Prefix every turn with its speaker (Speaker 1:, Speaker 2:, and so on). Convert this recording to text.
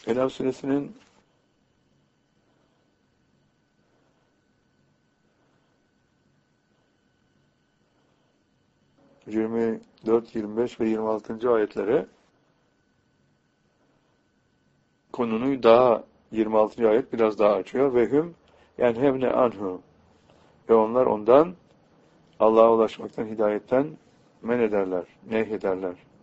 Speaker 1: En'am suresinin 24, 25 ve 26. ayetleri konunu daha 26. ayet biraz daha açıyor. Ve hüm yenhevne anhu. Ve onlar ondan Allah'a ulaşmaktan, hidayetten men ederler, nehyederler.